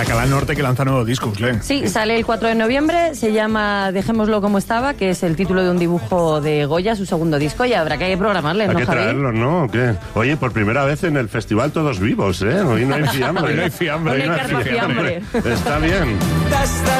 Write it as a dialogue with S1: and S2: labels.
S1: A Canal Norte, que lanza nuevo disco, Glenn.
S2: Sí, sale el 4 de noviembre, se llama Dejémoslo como estaba, que es el título de un dibujo de Goya, su segundo disco, y habrá que programarle, ¿no,
S3: Hay que
S2: Javi?
S3: traerlo, ¿no? ¿O qué? Oye, por primera vez en el festival todos vivos, ¿eh? Hoy no hay fiambre.
S1: Hoy no hay fiambre.
S2: Hoy no hay carpa fiambre.
S3: Está bien.